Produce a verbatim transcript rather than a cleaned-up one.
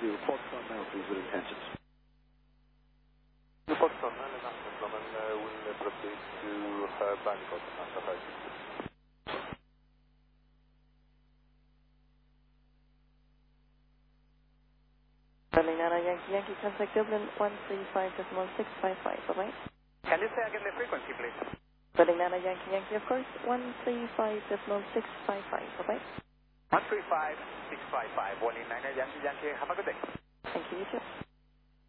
do Foxtrot now, please, with intentions. The Foxtrot nine and Amsterdam uh, will proceed to uh, Bangkok after five sixty. Berlin Nara Yankee Yankee, contact Dublin one three five decimal six five five, bye-bye. Can you say again the frequency, please? Berlin Nara Yankee Yankee, of course, one three five decimal six five five, bye-bye. one three five six five five, Berlin Nara Yankee Yankee, have a good day. Thank you, you too.